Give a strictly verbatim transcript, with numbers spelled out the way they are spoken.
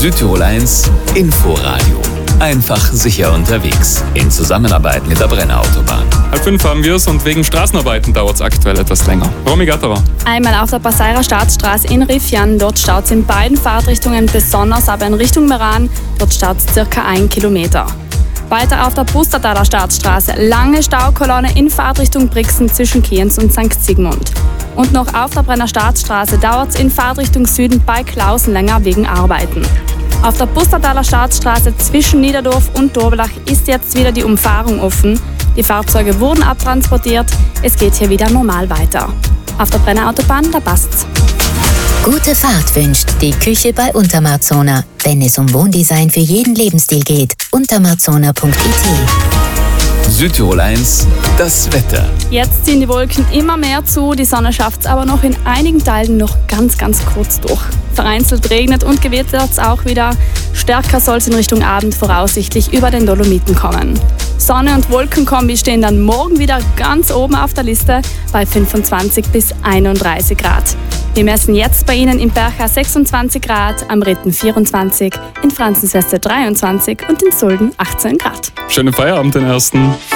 Südtirol eins Inforadio. Einfach sicher unterwegs. In Zusammenarbeit mit der Brenner Autobahn. Halb fünf haben wir es und wegen Straßenarbeiten dauert es aktuell etwas länger. Romy Gatterer. Einmal auf der Passeirer Staatsstraße in Rifjan. Dort staut es in beiden Fahrtrichtungen, besonders aber in Richtung Meran. Dort staut es circa ein Kilometer. Weiter auf der Pustertaler Staatsstraße. Lange Staukolonne in Fahrtrichtung Brixen zwischen Kienz und Sankt Sigmund. Und noch auf der Brenner Staatsstraße dauert es in Fahrtrichtung Süden bei Klausen länger wegen Arbeiten. Auf der Pustertaler Staatsstraße zwischen Niederdorf und Dorbelach ist jetzt wieder die Umfahrung offen. Die Fahrzeuge wurden abtransportiert. Es geht hier wieder normal weiter. Auf der Brenner Autobahn, da passt's. Gute Fahrt wünscht die Küche bei Untermarzona. Wenn es um Wohndesign für jeden Lebensstil geht, untermarzona punkt i t. Südtirol eins, das Wetter. Jetzt ziehen die Wolken immer mehr zu, die Sonne schafft es aber noch in einigen Teilen noch ganz, ganz kurz durch. Vereinzelt regnet und gewittert es auch wieder. Stärker soll es in Richtung Abend voraussichtlich über den Dolomiten kommen. Sonne- und Wolkenkombi stehen dann morgen wieder ganz oben auf der Liste bei fünfundzwanzig bis einunddreißig Grad. Wir messen jetzt bei Ihnen in Bercha sechsundzwanzig Grad, am Ritten vierundzwanzig, in Franzensweste dreiundzwanzig und in Sulden achtzehn Grad. Schönen Feierabend den ersten.